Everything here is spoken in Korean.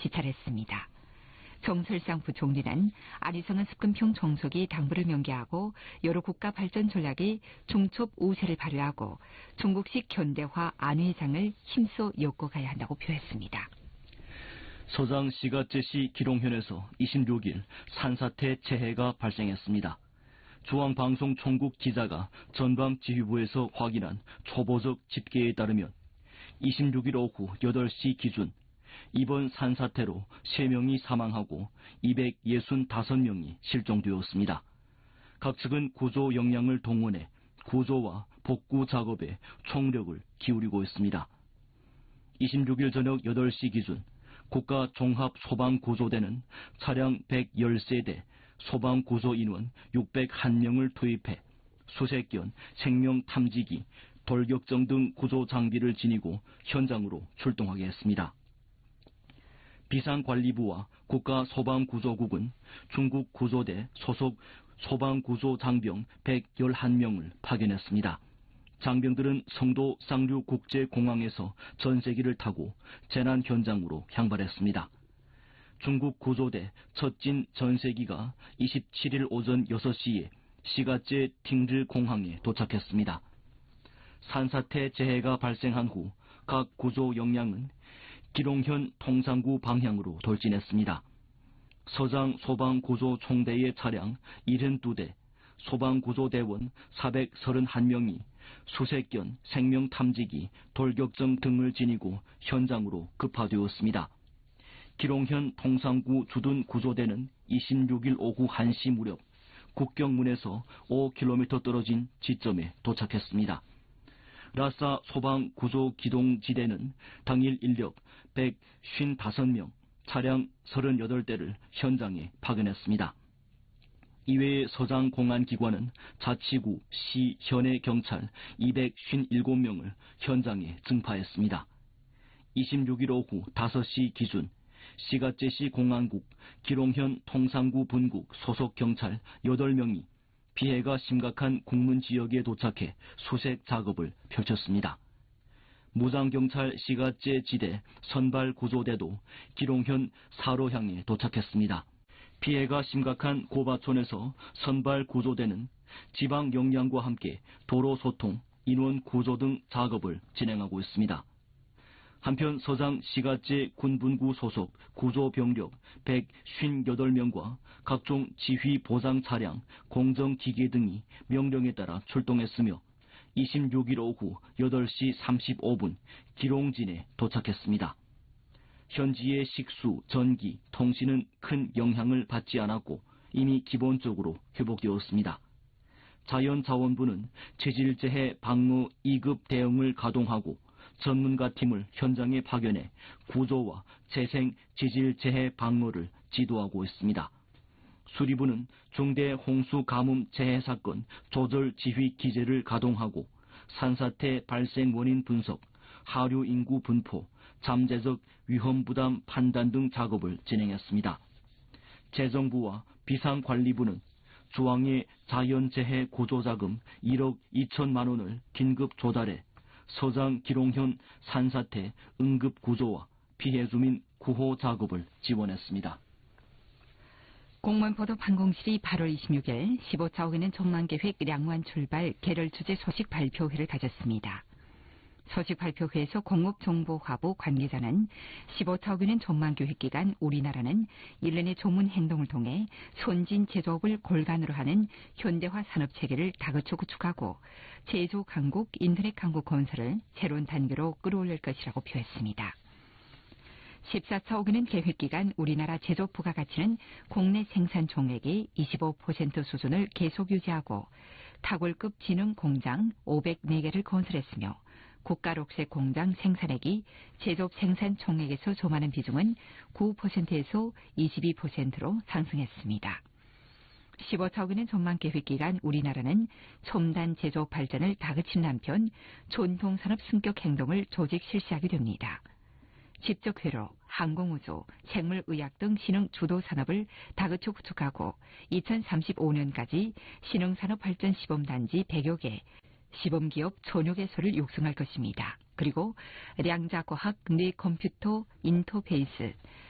지찰했습니다. 정설상 부총리는 아리성한 습근평 정석이 당부를 명기하고 여러 국가 발전 전략의 중첩 우세를 발휘하고 중국식 현대화 안위장을 힘써 엮어가야 한다고 표했습니다. 서장 시가제시 기롱현에서 26일 산사태 재해가 발생했습니다. 중앙방송 총국 기자가 전방지휘부에서 확인한 초보적 집계에 따르면 26일 오후 8시 기준 이번 산사태로 3명이 사망하고 265명이 실종되었습니다. 각 측은 구조 역량을 동원해 구조와 복구 작업에 총력을 기울이고 있습니다. 26일 저녁 8시 기준 국가종합소방구조대는 차량 110세대, 소방구조 인원 601명을 투입해 수색견, 생명탐지기, 돌격정 등 구조 장비를 지니고 현장으로 출동하게 했습니다. 비상관리부와 국가소방구조국은 중국 구조대 소속 소방구조 장병 111명을 파견했습니다. 장병들은 성도 쌍류국제공항에서 전세기를 타고 재난 현장으로 향발했습니다. 중국 구조대 첫진 전세기가 27일 오전 6시에 시가제 팅즈 공항에 도착했습니다. 산사태 재해가 발생한 후 각 구조 역량은 기롱현 통상구 방향으로 돌진했습니다. 서장 소방구조총대의 차량 72대, 소방구조대원 431명이 수색견, 생명탐지기, 돌격정 등을 지니고 현장으로 급파되었습니다. 기롱현 통상구 주둔 구조대는 26일 오후 1시 무렵 국경문에서 5km 떨어진 지점에 도착했습니다. 라싸 소방구조기동지대는 당일 인력 155명, 차량 38대를 현장에 파견했습니다. 이외에 서장공안기관은 자치구, 시, 현해 경찰 257명을 현장에 증파했습니다. 26일 오후 5시 기준 시가제시 공안국, 기롱현 통상구 분국 소속 경찰 8명이 피해가 심각한 국문지역에 도착해 수색 작업을 펼쳤습니다. 무장경찰 시가제 지대 선발구조대도 기롱현 사로향에 도착했습니다. 피해가 심각한 고바촌에서 선발구조대는 지방 역량과 함께 도로 소통, 인원 구조 등 작업을 진행하고 있습니다. 한편 서장 시가제 군분구 소속 구조병력 158명과 각종 지휘 보상 차량, 공정기계 등이 명령에 따라 출동했으며 26일 오후 8시 35분 기롱진에 도착했습니다. 현지의 식수, 전기, 통신은 큰 영향을 받지 않았고 이미 기본적으로 회복되었습니다. 자연자원부는 지질재해 방어 2급 대응을 가동하고 전문가팀을 현장에 파견해 구조와 재생 지질재해 방어를 지도하고 있습니다. 수리부는 중대 홍수 가뭄 재해 사건 조절 지휘 기제를 가동하고 산사태 발생 원인 분석, 하류 인구 분포, 잠재적 위험 부담 판단 등 작업을 진행했습니다. 재정부와 비상관리부는 중앙의 자연재해 구조자금 1억 2천만 원을 긴급 조달해 서장 기롱현 산사태 응급구조와 피해 주민 구호 작업을 지원했습니다. 공무원 보도방공실이 8월 26일 15차 오기는 전망계획 량완 출발 개럴 주제 소식 발표회를 가졌습니다. 소식 발표회에서 공업정보화부 관계자는 15차 오기는 전망계획 기간 우리나라는 일련의 조문 행동을 통해 선진 제조업을 골간으로 하는 현대화 산업체계를 다그쳐 구축하고 제조 강국, 인터넷 강국 건설을 새로운 단계로 끌어올릴 것이라고 표했습니다. 14차 오기는 계획기간 우리나라 제조업 부가가치는 국내 생산 총액의 25% 수준을 계속 유지하고 타골급 지능 공장 504개를 건설했으며 국가록색 공장 생산액이 제조업 생산 총액에서 점하는 비중은 9%에서 22%로 상승했습니다. 15차 오기는 전망계획기간 우리나라는 첨단 제조업 발전을 다그치는 한편 전통산업 승격 행동을 조직 실시하게 됩니다. 집적회로, 항공우주, 생물의학 등 신흥 주도 산업을 다그쳐 구축하고 2035년까지 신흥산업 발전 시범단지 100여 개, 시범기업 전혀 개소를 육성할 것입니다. 그리고 량자과학, 뇌컴퓨터 인터페이스,